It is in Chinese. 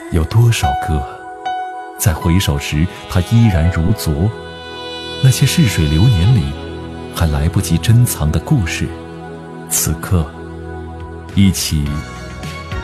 有多少个，在回首时它依然如昨？那些逝水流年里还来不及珍藏的故事，此刻一起